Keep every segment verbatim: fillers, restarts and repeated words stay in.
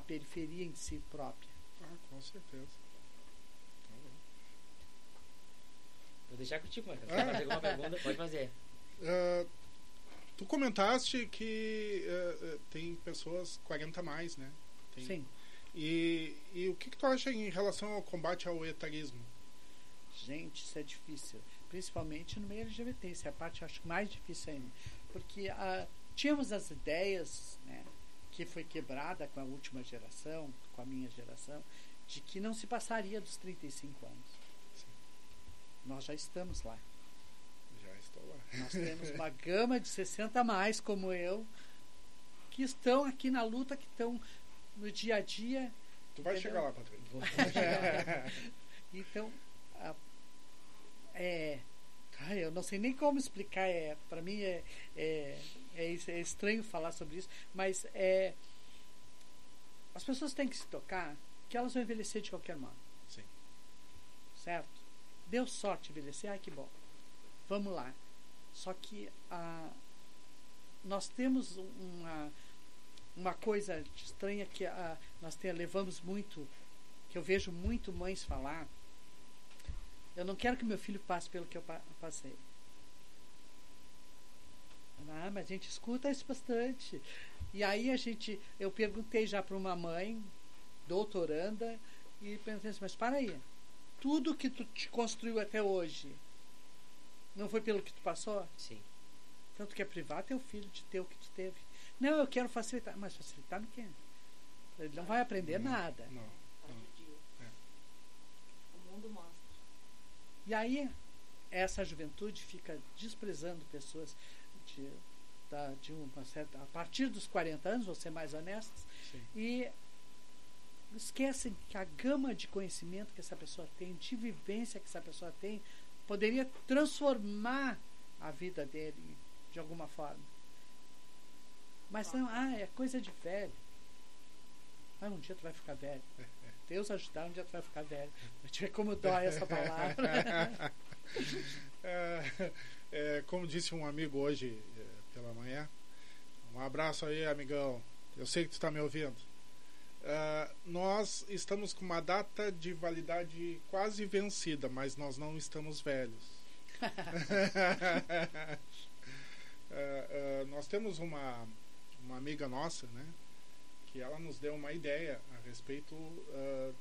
periferia em si própria. Ah, com certeza. Vou deixar contigo, Marcos. Se Ah. fazer alguma pergunta, pode fazer. Uh, tu comentaste que uh, tem pessoas quarenta a mais, né? Tem. Sim. E, e o que, que tu acha em relação ao combate ao etarismo? Gente, isso é difícil. Principalmente no meio L G B T. Essa é a parte, acho, mais difícil ainda. Porque uh, tínhamos as ideias, né, que foi quebrada com a última geração, com a minha geração, de que não se passaria dos trinta e cinco anos. Sim. Nós já estamos lá. Já estou lá. Nós temos uma gama de sessenta a mais, como eu, que estão aqui na luta, que estão no dia a dia. Tu vai entendeu? chegar lá, Patrick. Vou, vou chegar. Então, a, é... Ai, eu não sei nem como explicar. É, para mim é, é, é, é estranho falar sobre isso, mas é, as pessoas têm que se tocar que elas vão envelhecer de qualquer modo. Sim. Certo? Deu sorte envelhecer, ai que bom. Vamos lá. Só que a, nós temos uma, uma coisa estranha que a, nós tem, levamos muito, que eu vejo muito mães falar. Eu não quero que meu filho passe pelo que eu pa- passei. Ah, mas a gente escuta isso bastante. E aí a gente, eu perguntei já para uma mãe, doutoranda, e pensei assim, mas para aí, tudo que tu te construiu até hoje, não foi pelo que tu passou? Sim. Então tu quer privar teu filho de ter o que tu teve? Não, eu quero facilitar. Mas facilitar no quê? Ele não vai aprender Não, nada. Não. É. O mundo mostra. E aí, essa juventude fica desprezando pessoas de, da, de uma certa. A partir dos quarenta anos, vou ser mais honestos, Sim. e esquecem que a gama de conhecimento que essa pessoa tem, de vivência que essa pessoa tem, poderia transformar a vida dele de alguma forma. Mas não, ah, é coisa de velho. Ah, um dia tu vai ficar velho. Deus ajudar, um dia tu vai ficar velho. Deixa eu ver como dói essa palavra. é, é, como disse um amigo hoje é, pela manhã, um abraço aí, amigão. Eu sei que tu está me ouvindo. Uh, nós estamos com uma data de validade quase vencida, mas nós não estamos velhos. uh, uh, nós temos uma, uma amiga nossa, né, que ela nos deu uma ideia a respeito uh,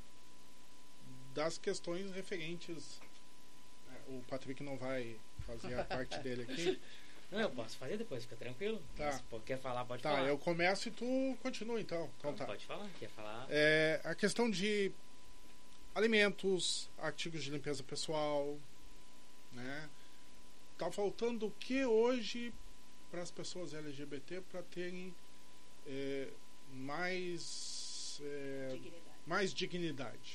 das questões referentes. Uh, o Patrick não vai fazer a parte dele aqui. Não, eu posso fazer depois, fica tranquilo. Tá. Mas, pô, quer falar, pode Tá, falar. eu começo e tu continua então. Então Não, tá. Pode falar, quer falar. É, a questão de alimentos, artigos de limpeza pessoal, né? Tá faltando o que hoje para as pessoas L G B T para terem é, mais é, Dignidade. mais dignidade?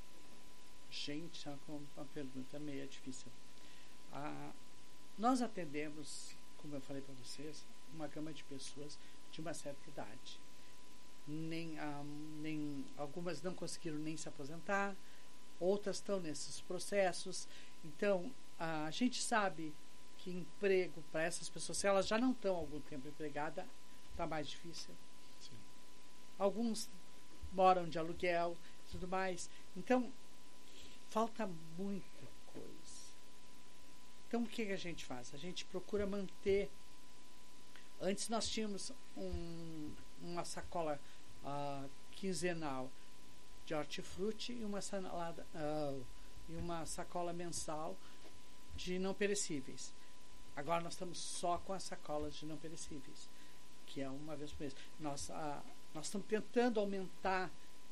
Gente, é uma pergunta meio difícil. Ah, nós atendemos, como eu falei para vocês, uma gama de pessoas de uma certa idade. Nem, ah, nem, algumas não conseguiram nem se aposentar, outras estão nesses processos. Então, a gente sabe que emprego para essas pessoas, se elas já não estão há algum tempo empregadas, está mais difícil. Sim. Alguns moram de aluguel e tudo mais. Então, falta muita coisa. Então, o que, que a gente faz? A gente procura manter. Antes nós tínhamos um, uma sacola uh, quinzenal de hortifruti e uma, salada, uh, e uma sacola mensal de não perecíveis. Agora nós estamos só com as sacolas de não perecíveis, que é uma vez por mês. Nós, uh, nós estamos tentando aumentar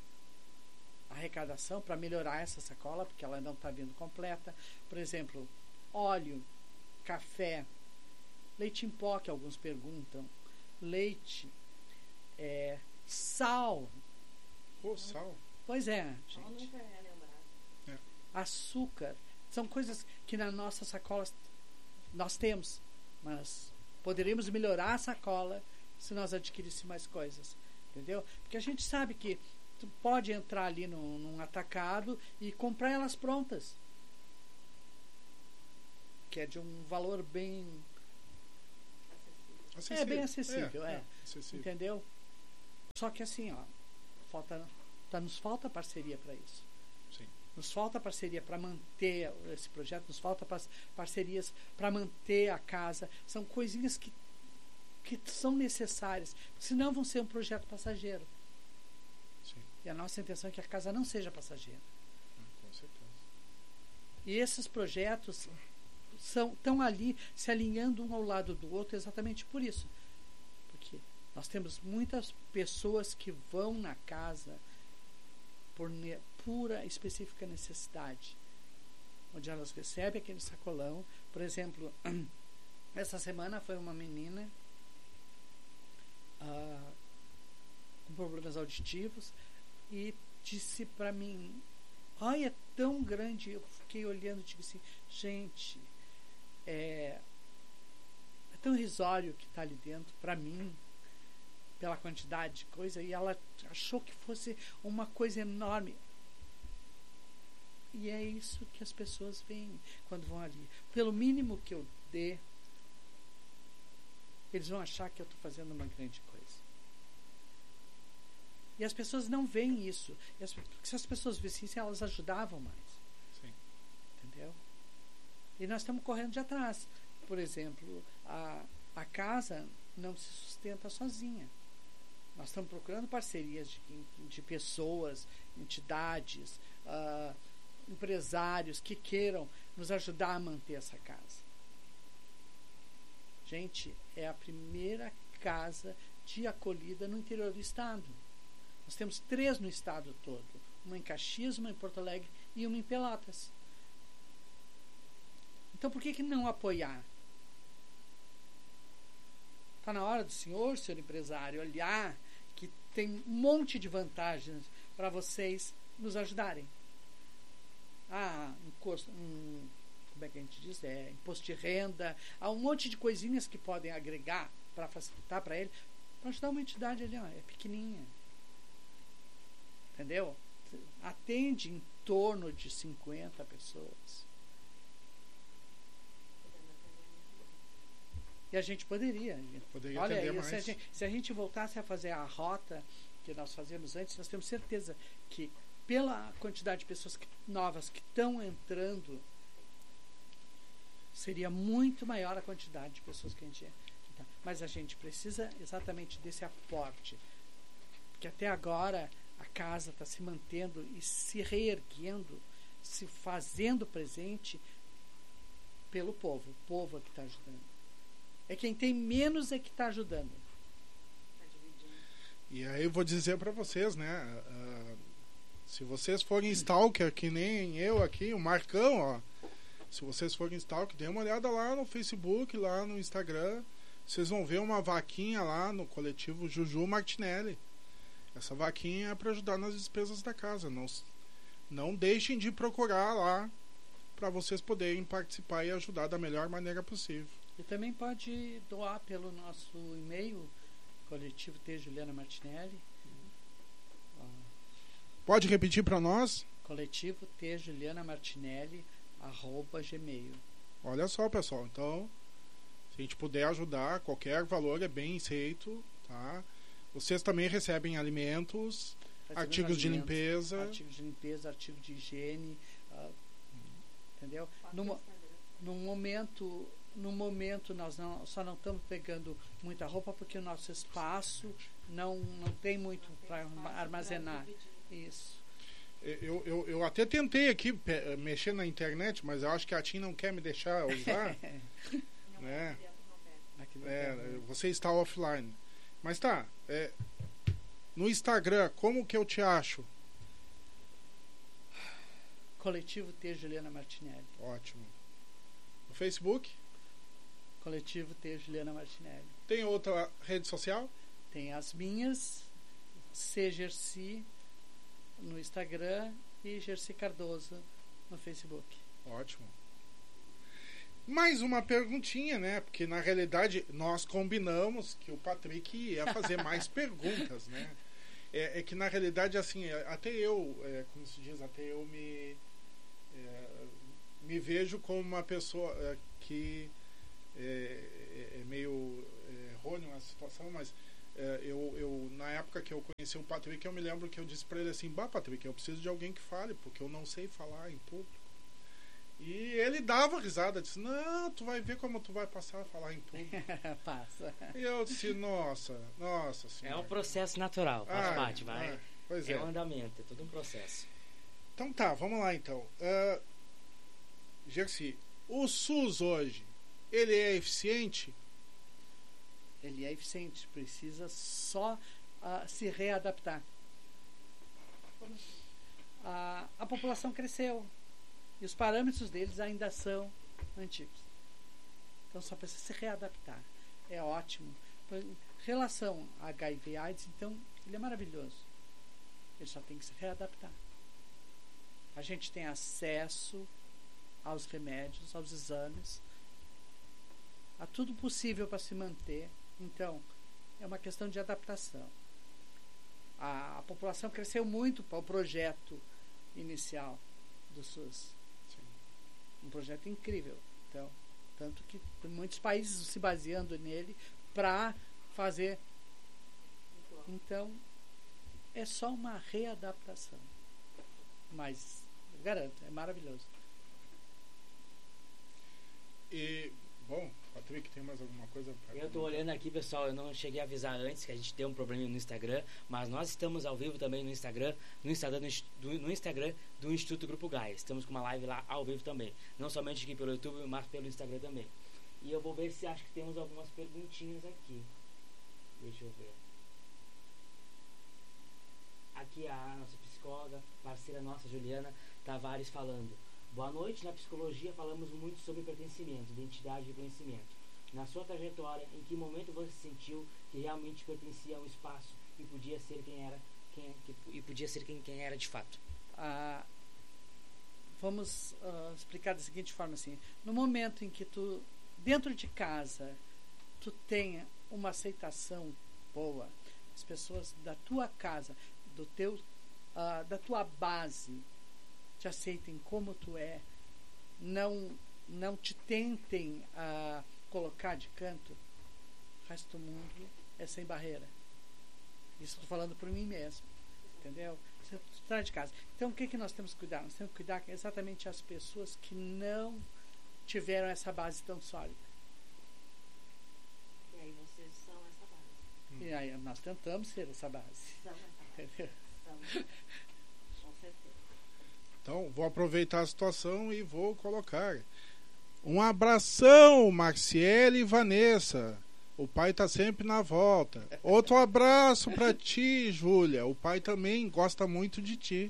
a arrecadação para melhorar essa sacola, porque ela não está vindo completa. Por exemplo, óleo, café, leite em pó, que alguns perguntam, leite, é, sal. Pô, sal. Pois é, Só gente. nunca é lembrado. Açúcar. São coisas que na nossa sacola nós temos, mas poderíamos melhorar a sacola se nós adquiríssemos mais coisas. Entendeu? Porque a gente sabe que tu pode entrar ali num, num atacado e comprar elas prontas. Que é de um valor bem... Acessível. É bem acessível, é. é acessível. Entendeu? Só que assim, ó, falta, tá, nos falta parceria para isso. Sim. Nos falta parceria para manter esse projeto, nos falta par- parcerias para manter a casa. São coisinhas que, que são necessárias, senão vão ser um projeto passageiro. Sim. E a nossa intenção é que a casa não seja passageira. Com certeza. E esses projetos são, estão ali se alinhando um ao lado do outro exatamente por isso. Porque nós temos muitas pessoas que vão na casa por ne- pura específica necessidade, onde elas recebem aquele sacolão. Por exemplo, essa semana foi uma menina ah, com problemas auditivos e disse para mim: ai, é tão grande. Eu fiquei olhando e disse assim: gente, é, é tão irrisório que está ali dentro para mim, pela quantidade de coisa. E ela achou que fosse uma coisa enorme. E é isso que as pessoas veem quando vão ali. Pelo mínimo que eu dê, eles vão achar que eu estou fazendo uma grande coisa. E as pessoas não veem isso. E as, se as pessoas vissem isso, elas ajudavam mais. Sim. Entendeu? E nós estamos correndo de atrás. Por exemplo, a, a casa não se sustenta sozinha. Nós estamos procurando parcerias de, de pessoas, entidades, uh, empresários que queiram nos ajudar a manter essa casa. Gente, é a primeira casa de acolhida no interior do estado. Nós temos três no estado todo. Uma em Caxias, uma em Porto Alegre e uma em Pelotas. Então por que que não apoiar? Está na hora do senhor, senhor empresário, olhar que tem um monte de vantagens para vocês nos ajudarem. Ah, um, custo, um, como é que a gente diz? É, imposto de renda. Há um monte de coisinhas que podem agregar para facilitar para ele, para ajudar uma entidade ali, ó, é pequenininha. Entendeu? Atende em torno de cinquenta pessoas. E a gente poderia. Poderia Olha, atender aí, mais. se, a gente, se a gente voltasse a fazer a rota que nós fazíamos antes, nós temos certeza que, pela quantidade de pessoas que, novas que estão entrando, seria muito maior a quantidade de pessoas que a gente... Tá? Mas a gente precisa exatamente desse aporte. Porque até agora a casa está se mantendo e se reerguendo, se fazendo presente pelo povo. O povo é que está ajudando. É quem tem menos é que está ajudando. E aí eu vou dizer para vocês, né? Uh, se vocês forem stalker, que nem eu aqui, o Marcão, ó. Se vocês forem stalker, dê uma olhada lá no Facebook, lá no Instagram. Vocês vão ver uma vaquinha lá no coletivo Juju Martinelli. Essa vaquinha é para ajudar nas despesas da casa. Não, não deixem de procurar lá para vocês poderem participar e ajudar da melhor maneira possível. E também pode doar pelo nosso e-mail, coletivo T Juliana Martinelli. Pode repetir para nós? Coletivo T Juliana Martinelli, arroba gmail. Olha só, pessoal. Então, se a gente puder ajudar, qualquer valor é bem aceito, tá? Vocês também recebem alimentos, Recebemos artigos de alimentos, limpeza. Artigos de limpeza, artigos de higiene. Uh, entendeu? No, no momento... No momento nós não, só não estamos pegando muita roupa porque o nosso espaço não, não tem muito para armazenar. Isso. Eu, eu, eu até tentei aqui pe- mexer na internet, mas eu acho que a Tim não quer me deixar usar. né? É, você está offline. Mas tá. É, no Instagram, como que eu te acho? Coletivo T Juliana Martinelli. Ótimo. No Facebook? Coletivo T Juliana Martinelli. Tem outra rede social? Tem as minhas, C Gersi no Instagram e Gersi Cardoso no Facebook. Ótimo. Mais uma perguntinha, né? Porque na realidade nós combinamos que o Patrick ia fazer mais perguntas, né? É, é que na realidade, assim, até eu, é, como se diz, até eu me, é, me vejo como uma pessoa é, que. É, é meio é, errôneo a situação, mas é, eu, eu, na época que eu conheci o Patrick, eu me lembro que eu disse para ele assim, bah, Patrick, eu preciso de alguém que fale, porque eu não sei falar em público. E ele dava risada, disse, não, tu vai ver como tu vai passar a falar em público. Passa. E eu disse, nossa, nossa É senhora. um processo natural, faz Ah, parte, vai. ah, pois É é. um andamento, é todo um processo. Então tá, vamos lá então. Uh, Gersi, o SUS hoje, ele é eficiente? Ele é eficiente, precisa só uh, se readaptar. A, a população cresceu e os parâmetros deles ainda são antigos. Então só precisa se readaptar. É ótimo. Em relação a H I V AIDS, então, ele é maravilhoso. Ele só tem que se readaptar. A gente tem acesso aos remédios, aos exames, a tudo possível para se manter. Então, é uma questão de adaptação. A, a população cresceu muito para o projeto inicial do SUS. Sim. Um projeto incrível. Então, tanto que tem muitos países se baseando nele para fazer. Então, é só uma readaptação. Mas, eu garanto, é maravilhoso. E, bom, Patrick, tem mais alguma coisa para Eu tô olhando aqui, pessoal, eu não cheguei a avisar antes que a gente deu um probleminha no Instagram, mas nós estamos ao vivo também no Instagram, no Instagram do, no Instagram do Instituto Grupo Gaia. Estamos com uma live lá ao vivo também, não somente aqui pelo YouTube, mas pelo Instagram também. E eu vou ver se acho que temos algumas perguntinhas aqui. Deixa eu ver. Aqui a nossa psicóloga, parceira nossa, Juliana Tavares, falando. Boa noite. Na psicologia falamos muito sobre pertencimento, identidade e reconhecimento. Na sua trajetória, em que momento você sentiu que realmente pertencia a um espaço e podia ser quem era, quem, que, e podia ser quem, quem era de fato? Ah, vamos uh, explicar da seguinte forma assim. No momento em que tu, dentro de casa, tu tenha uma aceitação boa, as pessoas da tua casa, do teu, uh, da tua base, te aceitem como tu é, não, não te tentem a uh, colocar de canto, o resto do mundo é sem barreira. Isso estou falando por mim mesmo, entendeu? Você está de casa. Então o que, que nós temos que cuidar? Nós temos que cuidar exatamente as pessoas que não tiveram essa base tão sólida. E aí vocês são essa base. Hum. E aí nós tentamos ser essa base. São essa base. Entendeu? São. Com certeza. Então, vou aproveitar a situação e vou colocar. Um abração, Marciele e Vanessa. O pai tá sempre na volta. Outro abraço para ti, Júlia. O pai também gosta muito de ti.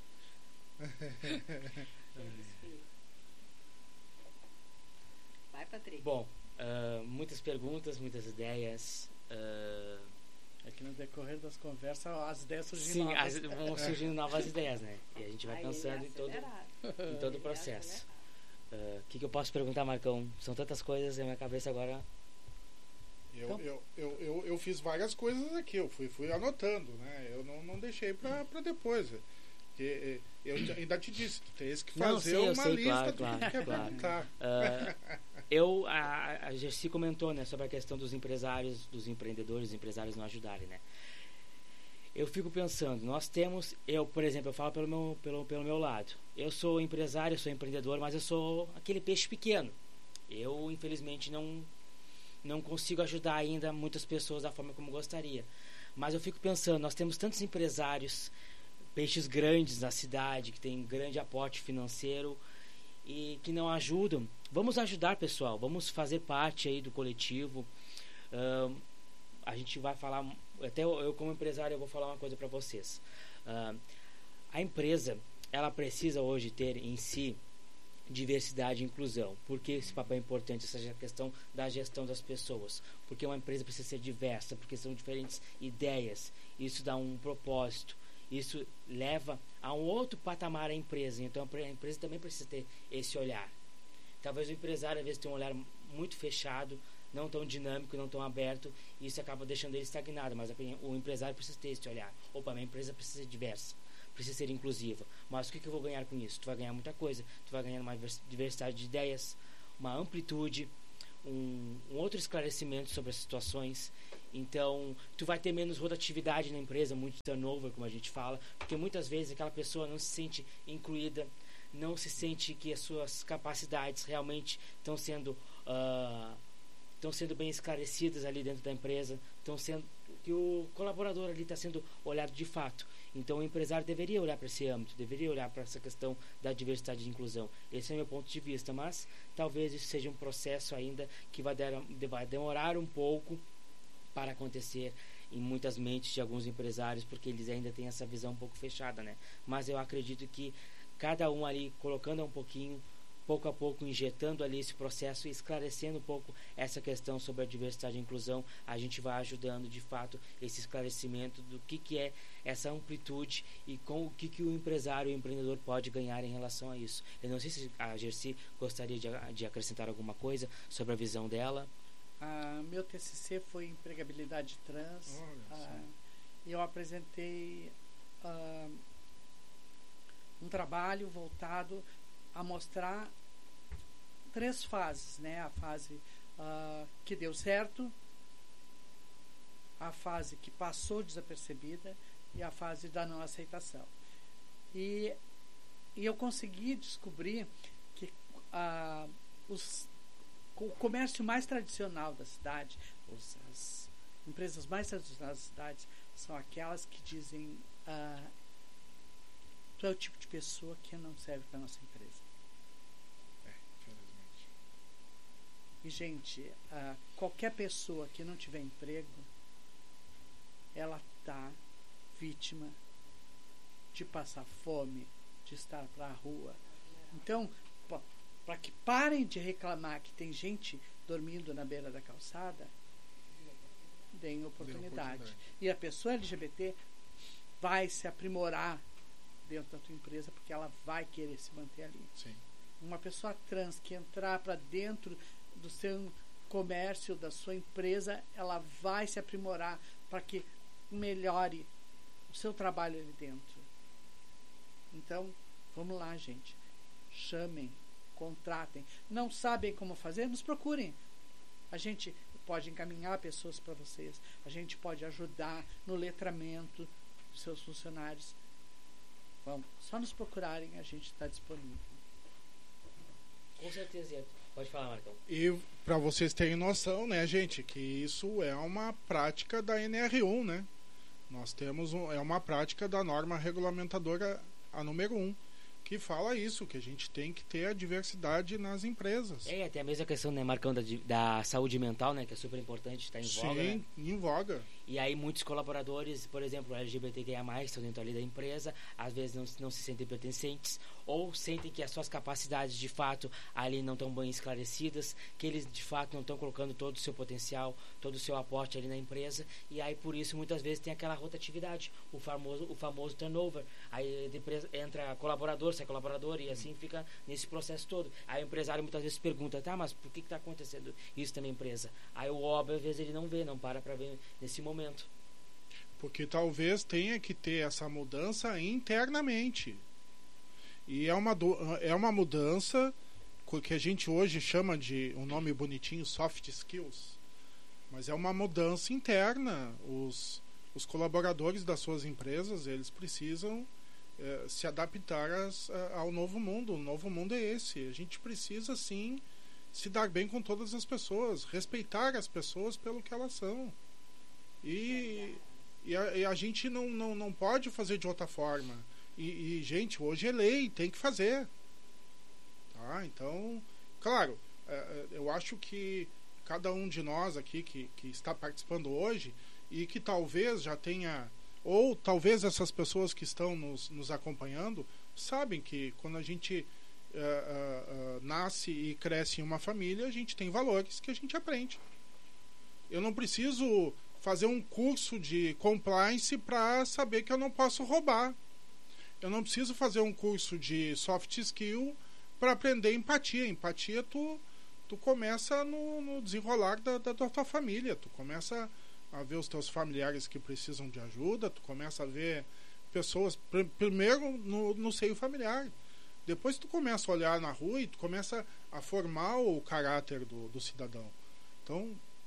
Vai, Patrick. Bom, uh, muitas perguntas, muitas ideias. Uh, É que no decorrer das conversas as ideias surgem sim, novas. as, vão surgindo novas ideias, né? E a gente vai Aí pensando ele é em todo, acelerado. em todo o Ele é processo. acelerado. O que, que eu posso perguntar, Marcão? São tantas coisas na minha cabeça agora. Eu, Então- eu, eu, eu, eu fiz várias coisas aqui, eu fui, fui anotando, né? Eu não, não deixei para depois. Porque eu te- ainda te disse, tu tens que Não, fazer sei, eu uma sei, lista claro, do claro, que tu quer claro. perguntar. Ah, eu, a, a Gersi comentou, né, sobre a questão dos empresários, dos empreendedores, dos empresários não ajudarem, né? Eu fico pensando, nós temos, eu, por exemplo, eu falo pelo meu, pelo, pelo meu lado. Eu sou empresário, eu sou empreendedor, mas eu sou aquele peixe pequeno. Eu, infelizmente, não, não consigo ajudar ainda muitas pessoas da forma como gostaria. Mas eu fico pensando, nós temos tantos empresários, peixes grandes na cidade, que têm grande aporte financeiro e que não ajudam. Vamos ajudar, pessoal, vamos fazer parte aí do coletivo. Uh, a gente vai falar, até eu, eu como empresário eu vou falar uma coisa para vocês. Uh, a empresa, ela precisa hoje ter em si diversidade e inclusão. Por que esse papel é importante? Essa questão da gestão das pessoas. Porque uma empresa precisa ser diversa, porque são diferentes ideias. Isso dá um propósito. Isso leva a um outro patamar a empresa. Então a empresa também precisa ter esse olhar. Talvez o empresário às vezes tenha um olhar muito fechado, não tão dinâmico, não tão aberto, e isso acaba deixando ele estagnado. Mas o empresário precisa ter esse olhar. Opa, minha empresa precisa ser diversa, precisa ser inclusiva. Mas o que, que eu vou ganhar com isso? Tu vai ganhar muita coisa. Tu vai ganhar uma diversidade de ideias, uma amplitude, um, um outro esclarecimento sobre as situações. Então, tu vai ter menos rotatividade na empresa, muito turnover, como a gente fala, porque muitas vezes aquela pessoa não se sente incluída, não se sente que as suas capacidades realmente estão sendo uh, estão sendo bem esclarecidas ali dentro da empresa, estão sendo que o colaborador ali está sendo olhado de fato. Então, o empresário deveria olhar para esse âmbito, deveria olhar para essa questão da diversidade e inclusão. Esse é o meu ponto de vista, mas talvez isso seja um processo ainda que vai, der, vai demorar um pouco para acontecer em muitas mentes de alguns empresários, porque eles ainda têm essa visão um pouco fechada, né? Mas eu acredito que cada um ali colocando um pouquinho, pouco a pouco, injetando ali esse processo e esclarecendo um pouco essa questão sobre a diversidade e inclusão, a gente vai ajudando de fato esse esclarecimento do que, que é essa amplitude e com o que, que o empresário e o empreendedor pode ganhar em relação a isso. Eu não sei se a Gersi gostaria de, de acrescentar alguma coisa sobre a visão dela. Ah, meu T C C foi empregabilidade trans. Ah, eu apresentei ah, um trabalho voltado a mostrar três fases, né? A fase ah, que deu certo, a fase que passou desapercebida e a fase da não aceitação. E, e eu consegui descobrir que ah, os o comércio mais tradicional da cidade, os, as empresas mais tradicionais da cidade, são aquelas que dizem ah, tu é o tipo de pessoa que não serve para nossa empresa. É, infelizmente. E, gente, ah, qualquer pessoa que não tiver emprego, ela está vítima de passar fome, de estar para a rua. Então, para que parem de reclamar que tem gente dormindo na beira da calçada, deem oportunidade. oportunidade. E a pessoa L G B T vai se aprimorar dentro da tua empresa, porque ela vai querer se manter ali. Sim. Uma pessoa trans que entrar para dentro do seu comércio, da sua empresa, ela vai se aprimorar para que melhore o seu trabalho ali dentro. Então, vamos lá, gente. Chamem, contratem. Não sabem como fazer? Nos procurem. A gente pode encaminhar pessoas para vocês. A gente pode ajudar no letramento dos seus funcionários. Vamos, só nos procurarem, a gente está disponível. Com certeza. Pode falar, Marcão. E para vocês terem noção, né, gente, que isso é uma prática da N R um, né? Nós temos um, é uma prática da norma regulamentadora a número um, que fala isso, que a gente tem que ter a diversidade nas empresas. É, até a mesma questão, né, Marcão, da, da saúde mental, né, que é super importante, está em voga. Sim, né? em voga. E aí muitos colaboradores, por exemplo, L G B T Q I A mais, estão dentro ali da empresa, às vezes não, não se sentem pertencentes, ou sentem que as suas capacidades de fato ali não estão bem esclarecidas, que eles de fato não estão colocando todo o seu potencial, todo o seu aporte ali na empresa, e aí por isso muitas vezes tem aquela rotatividade, o famoso, o famoso turnover. Aí a empresa entra colaborador, sai colaborador, e assim fica nesse processo todo. Aí o empresário muitas vezes pergunta, tá, mas por que está acontecendo isso na minha empresa? Aí o óbvio, às vezes ele não vê, não para para ver nesse momento. Porque talvez tenha que ter essa mudança internamente. E é uma, do, é uma mudança que a gente hoje chama de um nome bonitinho, soft skills. Mas é uma mudança interna. Os, os colaboradores das suas empresas, eles precisam é, se adaptar as, a, ao novo mundo. O novo mundo é esse. A gente precisa, sim, se dar bem com todas as pessoas, respeitar as pessoas pelo que elas são. E, e, a, e a gente não, não, não pode fazer de outra forma. E, e, gente, hoje é lei, tem que fazer. Tá? Então, claro, é, eu acho que cada um de nós aqui que, que está participando hoje e que talvez já tenha, ou talvez essas pessoas que estão nos, nos acompanhando, sabem que quando a gente uh, uh, uh, nasce e cresce em uma família, a gente tem valores que a gente aprende. Eu não preciso fazer um curso de compliance para saber que eu não posso roubar. Eu não preciso fazer um curso de soft skill para aprender empatia. Empatia tu, tu começa no, no desenrolar da, da, da tua família. Tu começa a ver os teus familiares que precisam de ajuda. Tu começa a ver pessoas, pr- primeiro no, no seio familiar. Depois tu começa a olhar na rua e tu começa a formar o caráter do, do cidadão. Então,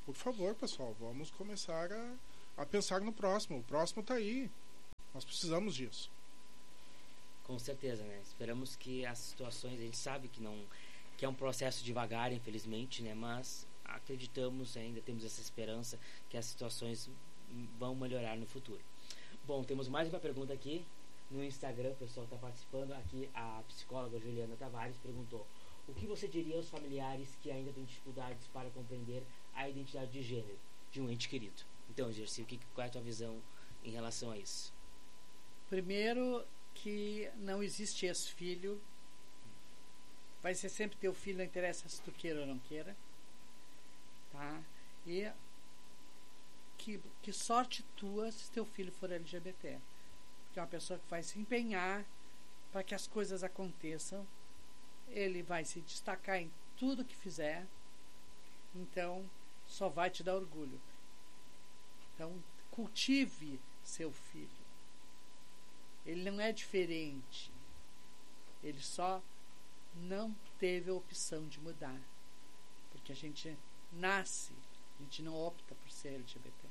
por favor, pessoal, vamos começar a, a pensar no próximo. O próximo está aí. Nós precisamos disso. Com certeza, né? Esperamos que as situações, a gente sabe que não que é um processo devagar, infelizmente, né? Mas acreditamos, ainda temos essa esperança que as situações vão melhorar no futuro. Bom, temos mais uma pergunta aqui no Instagram, o pessoal está participando. Aqui a psicóloga Juliana Tavares perguntou: o que você diria aos familiares que ainda têm dificuldades para compreender a identidade de gênero de um ente querido? Então, Gersi, o que, qual é a tua visão em relação a isso? Primeiro, que não existe ex-filho. Vai ser sempre teu filho, não interessa se tu queira ou não queira. Tá? E que, que sorte tua se teu filho for L G B T. Porque é uma pessoa que vai se empenhar para que as coisas aconteçam. Ele vai se destacar em tudo que fizer. Então, só vai te dar orgulho. Então, cultive seu filho. Ele não é diferente. Ele só não teve a opção de mudar. Porque a gente nasce, a gente não opta por ser L G B T.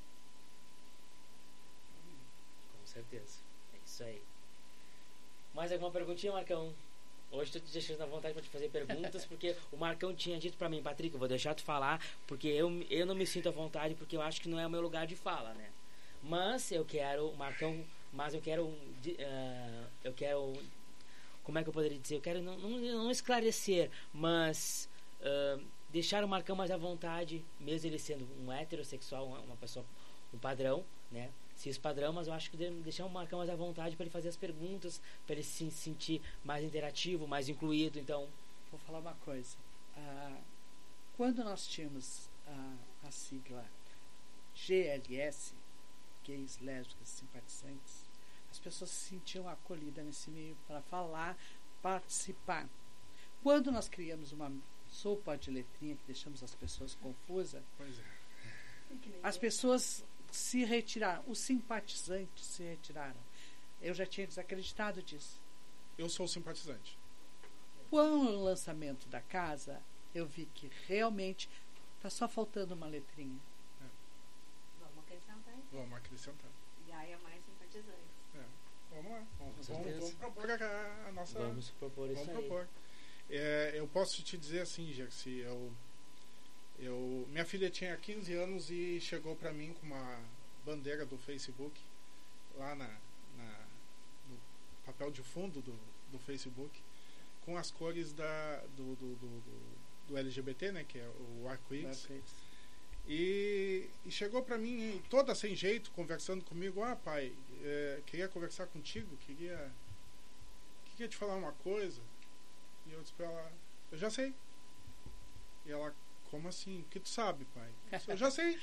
Com certeza. É isso aí. Mais alguma perguntinha, Marcão? Hoje estou te deixando à vontade para te fazer perguntas, porque o Marcão tinha dito para mim: Patrick, eu vou deixar tu falar, porque eu, eu não me sinto à vontade, porque eu acho que não é o meu lugar de fala, né? Mas eu quero, Marcão, mas eu quero, uh, eu quero, como é que eu poderia dizer? Eu quero não, não, não esclarecer, mas uh, deixar o Marcão mais à vontade, mesmo ele sendo um heterossexual, uma, uma pessoa, um padrão, né? Cis padrão, mas eu acho que deixar o Marcão mais à vontade para ele fazer as perguntas, para ele se sentir mais interativo, mais incluído. Então, vou falar uma coisa. Ah, quando nós tínhamos a, a sigla G L S, gays, lésbicas, simpatizantes, as pessoas se sentiam acolhidas nesse meio para falar, participar. Quando nós criamos uma sopa de letrinha que deixamos as pessoas confusas, pois é. As pessoas se retiraram, os simpatizantes se retiraram. Eu já tinha desacreditado disso. Eu sou simpatizante. Com o lançamento da casa, eu vi que realmente está só faltando uma letrinha. É. Vamos acrescentar então. Vamos acrescentar. Gaia mais simpatizante. É. Vamos lá. Vamos, vamos, vamos propor a, a nossa... Vamos propor isso vamos aí. Propor. É, eu posso te dizer assim, Gersi, eu... Eu, minha filha tinha quinze anos e chegou para mim com uma bandeira do Facebook, lá na, na, no papel de fundo do, do Facebook, com as cores da, do, do, do, do L G B T, né, que é o arco-íris. E, e chegou para mim toda sem jeito, conversando comigo: ah, pai, é, queria conversar contigo, queria, queria te falar uma coisa. E eu disse para ela: eu já sei. E ela: como assim? O que tu sabe, pai? Eu já sei.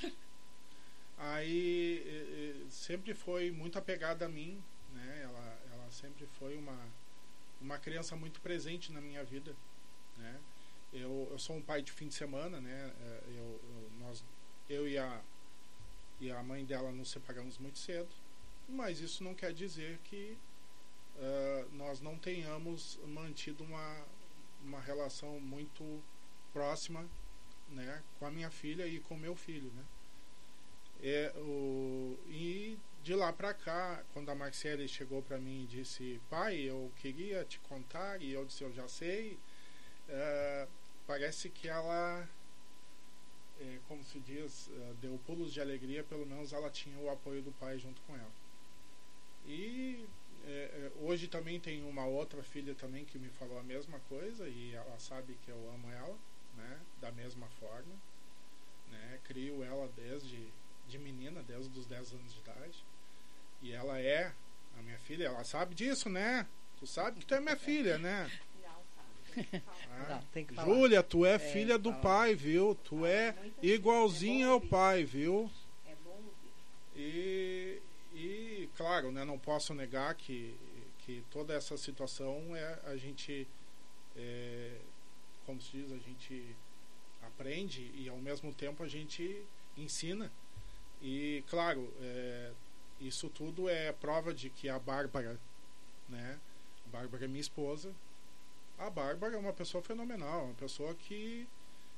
Aí e, e, sempre foi muito apegada a mim, né? Ela, ela sempre foi uma, uma criança muito presente na minha vida, né? Eu, eu sou um pai de fim de semana, né? Eu, eu, nós, eu e, a, e a mãe dela nos separamos muito cedo, mas isso não quer dizer que uh, nós não tenhamos mantido uma, uma relação muito próxima, né, com a minha filha e com o meu filho, né? É, o, e de lá para cá, quando a Marcele chegou para mim e disse: pai, eu queria te contar, e eu disse: eu já sei, é, parece que ela, é, como se diz, é, deu pulos de alegria. Pelo menos ela tinha o apoio do pai junto com ela. E é, hoje também tem uma outra filha também que me falou a mesma coisa, e ela sabe que eu amo ela, né, da mesma forma, né, crio ela desde de menina, desde os dez anos de idade, e ela é a minha filha. Ela sabe disso, né? Tu sabe que tu é minha filha, né? Não sabe, tem que falar. Ah, Não, tem que falar. Júlia, tu é, É, filha do fala. pai, viu? Tu é igualzinha ao pai, viu? É bom ouvir. E, e claro, né, não posso negar que, que toda essa situação é a gente, é, como se diz, a gente aprende e ao mesmo tempo a gente ensina. E claro, é, isso tudo é prova de que a Bárbara, né, a Bárbara é minha esposa. A Bárbara é uma pessoa fenomenal, uma pessoa que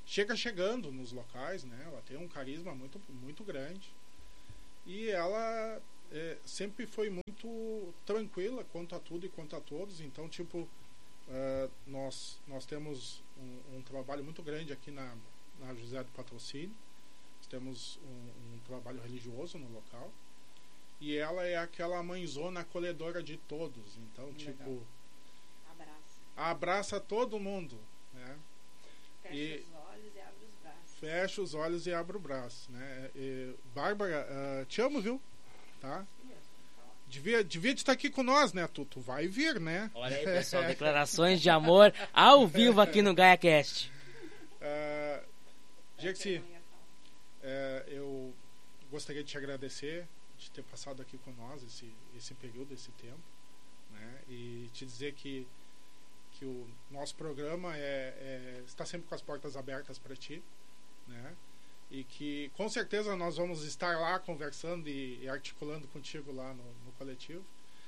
chega chegando nos locais, né? Ela tem um carisma muito, muito grande. E ela é, sempre foi muito tranquila quanto a tudo e quanto a todos. Então, tipo, uh, nós, nós temos um, um trabalho muito grande aqui na, na José do Patrocínio. Nós temos um, um trabalho religioso no local. E ela é aquela mãezona acolhedora de todos. Então, Legal. tipo, Abraço. abraça todo mundo, né? Fecha E- os olhos e abre os braços. Fecha os olhos e abre o braço, né? E, Bárbara, ah, te amo, viu? Tá? Devia, devia estar aqui com nós, né? Tu, tu vai vir, né? Olha aí, pessoal, declarações de amor ao vivo aqui no GaiaCast. Uh, Jexi, Eu ia falar. é, eu gostaria de te agradecer de ter passado aqui com nós esse, esse período, esse tempo, né? E te dizer que, que o nosso programa é, é, está sempre com as portas abertas para ti, né? E que com certeza nós vamos estar lá conversando e, e articulando contigo lá no, no coletivo.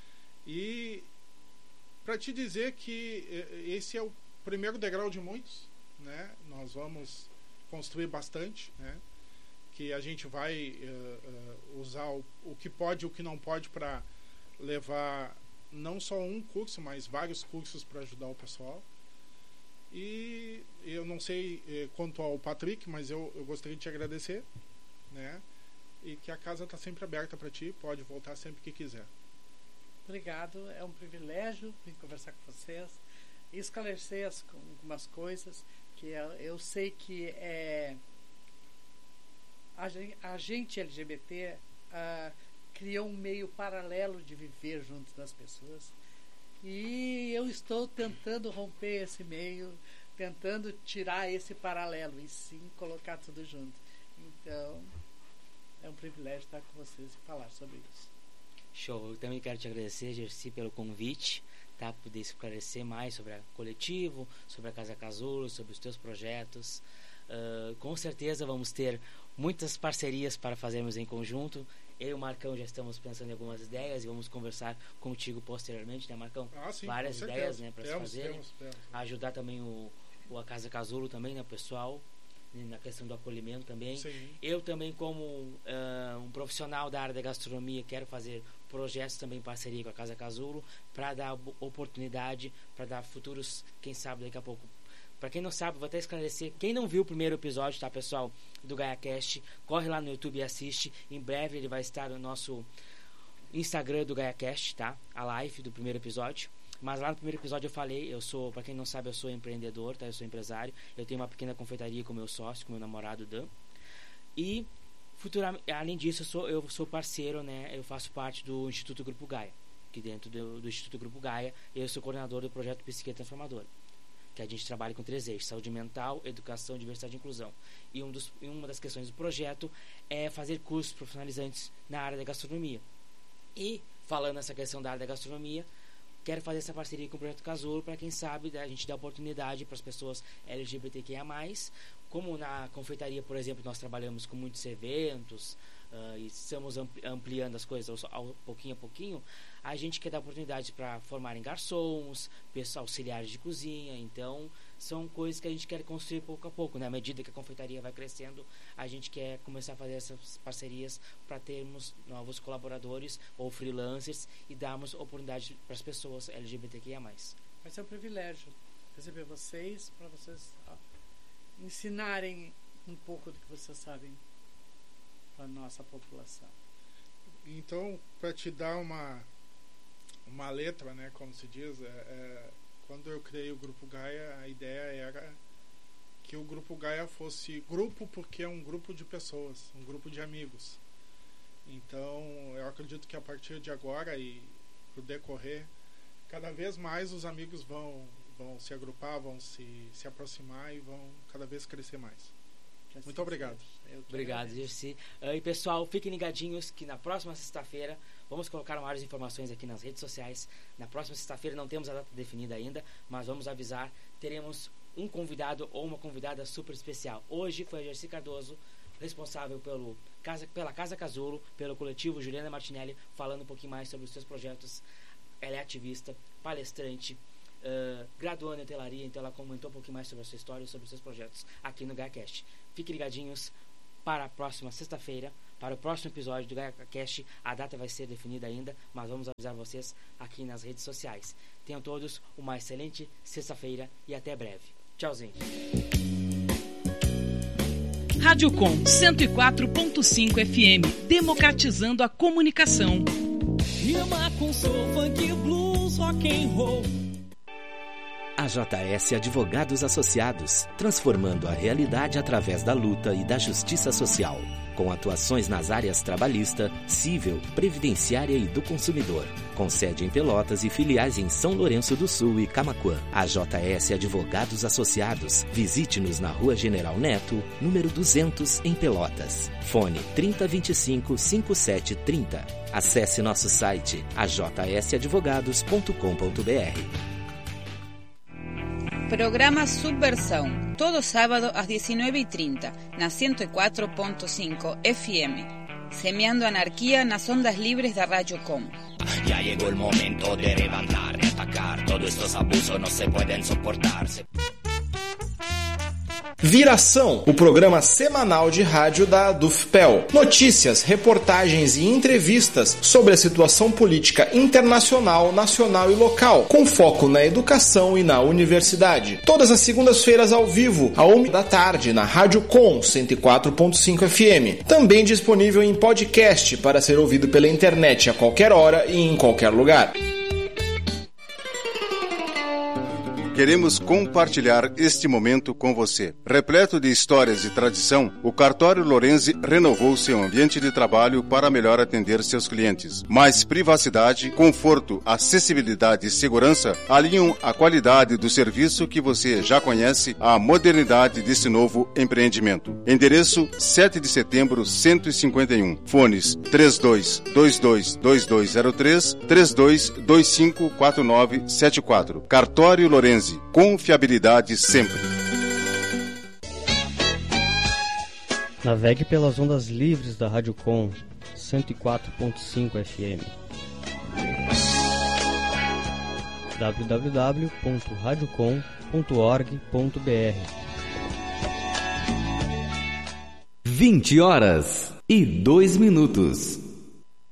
E para te dizer que eh, esse é o primeiro degrau de muitos, né? Nós vamos construir bastante, né? Que a gente vai uh, uh, usar o, o que pode e o que não pode para levar não só um curso, mas vários cursos para ajudar o pessoal. E eu não sei eh, quanto ao Patrick, mas eu, eu gostaria de te agradecer, né? E que a casa está sempre aberta para ti, pode voltar sempre que quiser. Obrigado, é um privilégio vir conversar com vocês e esclarecer as, algumas coisas que eu, eu sei que é, a, gen- a gente L G B T ah, criou um meio paralelo de viver junto das pessoas e eu estou tentando romper esse meio, tentando tirar esse paralelo e sim colocar tudo junto. Então é um privilégio estar com vocês e falar sobre isso. Show, eu também quero te agradecer, Gersi, pelo convite, tá? Poder esclarecer mais sobre o coletivo, sobre a Casa Casulo, sobre os teus projetos. Uh, com certeza vamos ter muitas parcerias para fazermos em conjunto. Eu e o Marcão já estamos pensando em algumas ideias e vamos conversar contigo posteriormente, né, Marcão? Ah, sim, Várias com ideias, certeza. né, para se Temos, fazerem. temos, temos. Ajudar também o, o a Casa Casulo também, né, o pessoal, né, na questão do acolhimento também. Sim. Eu também, como ah, um profissional da área da gastronomia, quero fazer projetos também em parceria com a Casa Casulo para dar bo- oportunidade, para dar futuros, quem sabe daqui a pouco. Para quem não sabe, vou até esclarecer. Quem não viu o primeiro episódio, tá, pessoal, do GaiaCast, corre lá no YouTube e assiste. Em breve ele vai estar no nosso Instagram do GaiaCast, tá? A live do primeiro episódio. Mas lá no primeiro episódio eu falei, eu sou, para quem não sabe, eu sou empreendedor, tá? Eu sou empresário. Eu tenho uma pequena confeitaria com meu sócio, com meu namorado Dan. E futuramente, além disso, eu sou, eu sou parceiro, né? Eu faço parte do Instituto Grupo Gaia. Que dentro do, do Instituto Grupo Gaia, eu sou coordenador do projeto Psique Transformadora. Que a gente trabalha com três eixos: saúde mental, educação, diversidade e inclusão. E um dos, uma das questões do projeto é fazer cursos profissionalizantes na área da gastronomia. E, falando nessa questão da área da gastronomia, quero fazer essa parceria com o Projeto Casulo para, quem sabe, a gente dar oportunidade para as pessoas L G B T Q I A mais. Como na confeitaria, por exemplo, nós trabalhamos com muitos eventos uh, e estamos ampli- ampliando as coisas ao, ao, pouquinho a pouquinho, a gente quer dar oportunidade para formarem garçons, pessoal, auxiliares de cozinha. Então, são coisas que a gente quer construir pouco a pouco, né? À medida que a confeitaria vai crescendo, a gente quer começar a fazer essas parcerias para termos novos colaboradores ou freelancers e darmos oportunidade para as pessoas L G B T Q I A mais. Vai ser um privilégio receber vocês, para vocês ó, ensinarem um pouco do que vocês sabem para a nossa população. Então, para te dar uma uma letra, né, como se diz, é, é, quando eu criei o Grupo Gaia, a ideia era que o Grupo Gaia fosse grupo porque é um grupo de pessoas, um grupo de amigos. Então, eu acredito que a partir de agora e pro decorrer, cada vez mais os amigos vão vão se agrupar, vão se, se aproximar e vão cada vez crescer mais. Que assim Muito obrigado. seja. Eu que Obrigado, agradeço. Gersi. Uh, e pessoal, fiquem ligadinhos que na próxima sexta-feira vamos colocar maiores informações aqui nas redes sociais. Na próxima sexta-feira não temos a data definida ainda, mas vamos avisar. Teremos um convidado ou uma convidada super especial. Hoje foi a Gersi Cardoso, responsável pelo casa, pela Casa Casulo, pelo coletivo Juliana Martinelli, falando um pouquinho mais sobre os seus projetos. Ela é ativista, palestrante, uh, graduando em hotelaria, então ela comentou um pouquinho mais sobre a sua história e sobre os seus projetos aqui no GaiaCast. Fiquem ligadinhos para a próxima sexta-feira, para o próximo episódio do GaiaCast. A data vai ser definida ainda, mas vamos avisar vocês aqui nas redes sociais. Tenham todos uma excelente sexta-feira e até breve. Tchauzinho. Rádio Com cento e quatro ponto cinco F M, democratizando a comunicação. Rima com soul, funk, blues, rock and roll. A J S Advogados Associados, transformando a realidade através da luta e da justiça social, com atuações nas áreas trabalhista, civil, previdenciária e do consumidor, com sede em Pelotas e filiais em São Lourenço do Sul e Camaquã. A J S Advogados Associados, visite-nos na Rua General Neto, número duzentos, em Pelotas. Fone trinta, vinte e cinco, cinquenta e sete, trinta. Acesse nosso site a j s advogados ponto com ponto b r. Programa Subversão, todo sábado às dezenove e trinta, na cento e quatro ponto cinco F M. Semeando anarquía nas ondas libres da Rádio Com. Ya llegó el momento de levantar, de atacar. Todos estos abusos no se pueden soportar. Viração, o programa semanal de rádio da Dufpel. Notícias, reportagens e entrevistas sobre a situação política internacional, nacional e local, com foco na educação e na universidade. Todas as segundas-feiras ao vivo, à uma da tarde, na Rádio Com cento e quatro ponto cinco F M. Também disponível em podcast para ser ouvido pela internet a qualquer hora e em qualquer lugar. Queremos compartilhar este momento com você. Repleto de histórias e tradição, o Cartório Lorenzi renovou seu ambiente de trabalho para melhor atender seus clientes. Mais privacidade, conforto, acessibilidade e segurança alinham a qualidade do serviço que você já conhece à modernidade desse novo empreendimento. Endereço sete de setembro, cento e cinquenta e um. Fones três dois dois dois dois dois zero três, três dois dois cinco quatro nove sete quatro. Cartório Lorenzi. Confiabilidade sempre. Navegue pelas ondas livres da Rádio Com cento e quatro ponto cinco F M. w w w ponto rádio com ponto org ponto b r. vinte horas e dois minutos.